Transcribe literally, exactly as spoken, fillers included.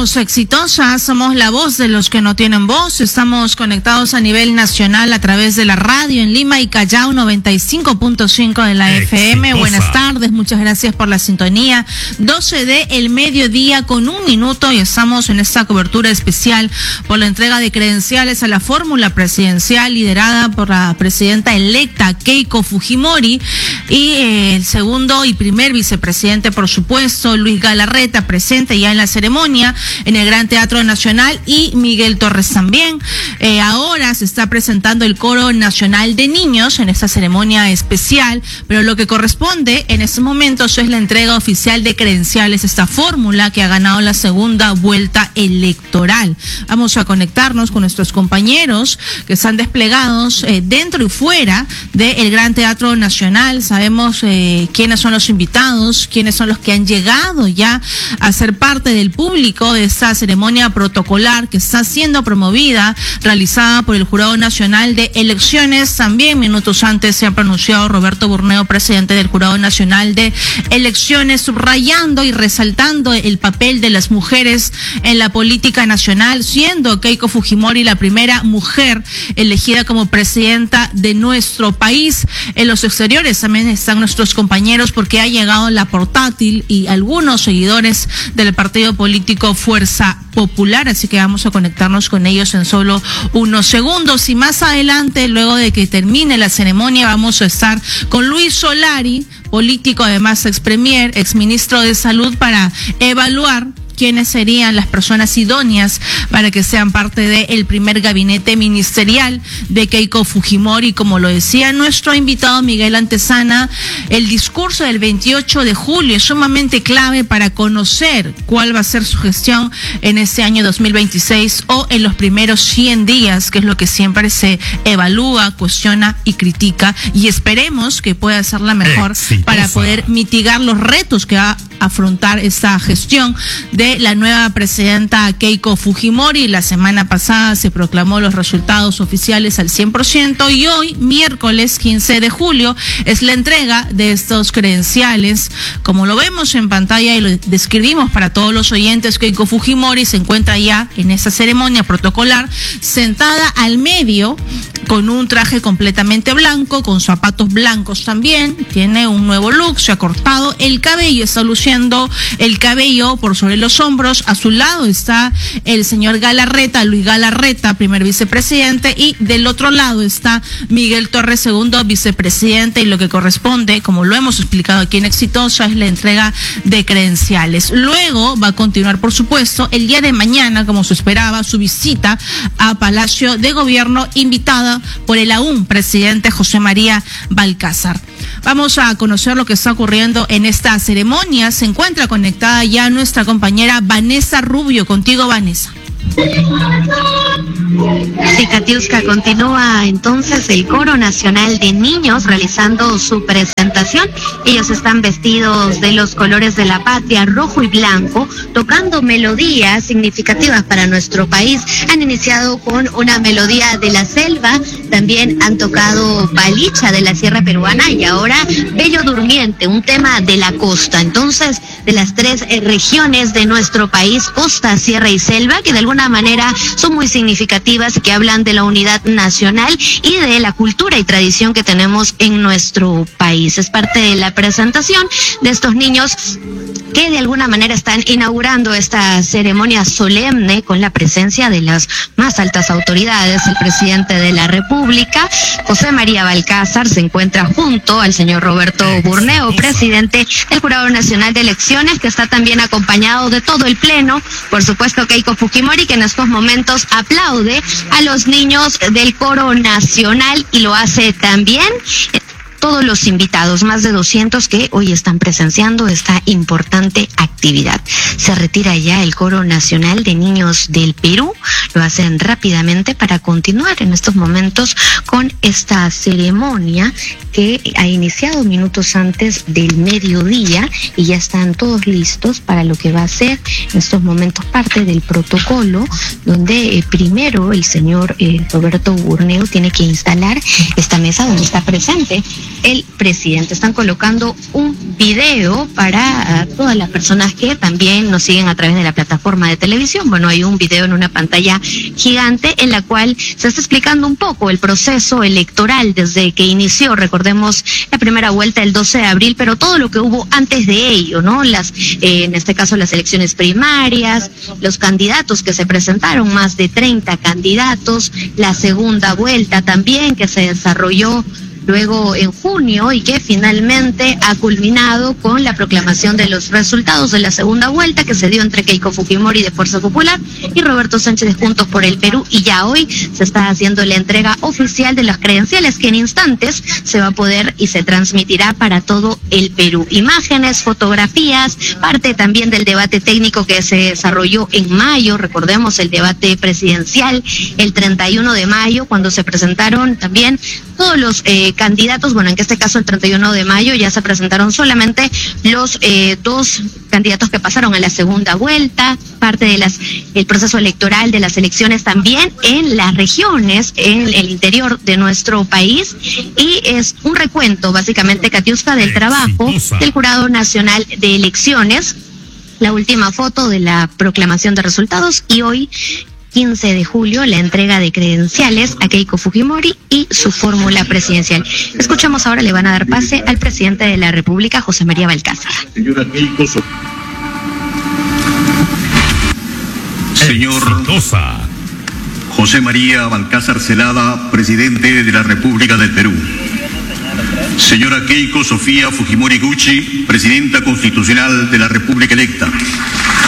Somos exitosas, somos la voz de los que no tienen voz. Estamos conectados a nivel nacional a través de la radio en Lima y Callao, noventa y cinco punto cinco de la F M. Exitosa. Buenas tardes, muchas gracias por la sintonía. doce de el mediodía con un minuto y estamos en esta cobertura especial por la entrega de credenciales a la fórmula presidencial liderada por la presidenta electa Keiko Fujimori y eh, el segundo y primer vicepresidente, por supuesto, Luis Galarreta, presente ya en la ceremonia en el Gran Teatro Nacional, y Miguel Torres también. Eh, ahora se está presentando el Coro Nacional de Niños en esta ceremonia especial, pero lo que corresponde en estos momentos es la entrega oficial de credenciales, esta fórmula que ha ganado la segunda vuelta electoral. Vamos a conectarnos con nuestros compañeros que están desplegados eh, dentro y fuera del Gran Teatro Nacional. Sabemos eh, quiénes son los invitados, quiénes son los que han llegado ya a ser parte del público de esta ceremonia protocolar que está siendo promovida, realizada por el Jurado Nacional de Elecciones. También minutos antes se ha pronunciado Roberto Burneo, presidente del Jurado Nacional de Elecciones, subrayando y resaltando el papel de las mujeres en la política nacional, siendo Keiko Fujimori la primera mujer elegida como presidenta de nuestro país. En los exteriores también están nuestros compañeros porque ha llegado la portátil y algunos seguidores del partido político Fuerza Popular, así que vamos a conectarnos con ellos en solo unos segundos. Y más adelante, luego de que termine la ceremonia, vamos a estar con Luis Solari, político, además ex premier, ex ministro de Salud, para evaluar quiénes serían las personas idóneas para que sean parte del primer gabinete ministerial de Keiko Fujimori. Como lo decía nuestro invitado Miguel Antesana, el discurso del veintiocho de julio es sumamente clave para conocer cuál va a ser su gestión en este año dos mil veintiséis o en los primeros cien días, que es lo que siempre se evalúa, cuestiona y critica, y esperemos que pueda ser la mejor Exitosa. Para poder mitigar los retos que va a afrontar esta gestión de de la nueva presidenta Keiko Fujimori. La semana pasada se proclamó los resultados oficiales al cien por ciento y hoy, miércoles quince de julio, es la entrega de estos credenciales. Como lo vemos en pantalla y lo describimos para todos los oyentes, Keiko Fujimori se encuentra ya en esta ceremonia protocolar, sentada al medio, con un traje completamente blanco, con zapatos blancos también, tiene un nuevo look, se ha cortado el cabello, está luciendo el cabello por sobre los hombros. A su lado está el señor Galarreta, Luis Galarreta, primer vicepresidente, y del otro lado está Miguel Torres, segundo vicepresidente, y lo que corresponde, como lo hemos explicado aquí en Exitosa, es la entrega de credenciales. Luego va a continuar, por supuesto, el día de mañana, como se esperaba, su visita a Palacio de Gobierno, invitada por el aún presidente José María Balcázar. Vamos a conocer lo que está ocurriendo en esta ceremonia. Se encuentra conectada ya nuestra compañera Vanessa Rubio. Contigo, Vanessa. Sí, Katiuska, continúa entonces el Coro Nacional de Niños realizando su presentación. Ellos están vestidos de los colores de la patria, rojo y blanco, tocando melodías significativas para nuestro país. Han iniciado con una melodía de la selva, también han tocado Balicha de la Sierra Peruana y ahora Bello Durmiente, un tema de la costa. Entonces, de las tres eh, regiones de nuestro país, costa, sierra y selva, que de alguna manera son muy significativas y que hablan de la unidad nacional y de la cultura y tradición que tenemos en nuestro país. Es parte de la presentación de estos niños que de alguna manera están inaugurando esta ceremonia solemne con la presencia de las más altas autoridades. El presidente de la República, José María Balcázar, se encuentra junto al señor Roberto Burneo, presidente del Jurado Nacional de Elecciones, que está también acompañado de todo el pleno, por supuesto Keiko Fujimori, que en estos momentos aplaude a los niños del Coro Nacional y lo hace también todos los invitados, más de doscientos que hoy están presenciando esta importante actividad. Se retira ya el Coro Nacional de Niños del Perú, lo hacen rápidamente para continuar en estos momentos con esta ceremonia que ha iniciado minutos antes del mediodía y ya están todos listos para lo que va a ser en estos momentos parte del protocolo, donde eh, primero el señor eh, Roberto Burneo tiene que instalar esta mesa donde está presente el presidente. Están colocando un video para uh, todas las personas que también nos siguen a través de la plataforma de televisión. Bueno, hay un video en una pantalla gigante en la cual se está explicando un poco el proceso electoral desde que inició, recordemos, la primera vuelta el doce de abril, pero todo lo que hubo antes de ello, ¿no? Las, eh, en este caso las elecciones primarias, los candidatos que se presentaron, más de treinta candidatos, la segunda vuelta también que se desarrolló luego en junio y que finalmente ha culminado con la proclamación de los resultados de la segunda vuelta que se dio entre Keiko Fujimori de Fuerza Popular y Roberto Sánchez de Juntos por el Perú, y ya hoy se está haciendo la entrega oficial de las credenciales que en instantes se va a poder y se transmitirá para todo el Perú. Imágenes, fotografías, parte también del debate técnico que se desarrolló en mayo, recordemos el debate presidencial el treinta y uno de mayo, cuando se presentaron también todos los eh, candidatos, bueno, en este caso el treinta y uno de mayo ya se presentaron solamente los eh, dos candidatos que pasaron a la segunda vuelta, parte de las el proceso electoral de las elecciones también en las regiones, en el interior de nuestro país, y es un recuento básicamente, Katiuska, del trabajo del Jurado Nacional de Elecciones, la última foto de la proclamación de resultados y hoy quince de julio, la entrega de credenciales a Keiko Fujimori y su fórmula presidencial. Escuchamos ahora, le van a dar pase al presidente de la República, José María Balcázar. Señora Keiko So- Señor José María Balcázar Zelada, presidente de la República del Perú. Señora Keiko Sofía Fujimori Gucci, presidenta constitucional de la República electa.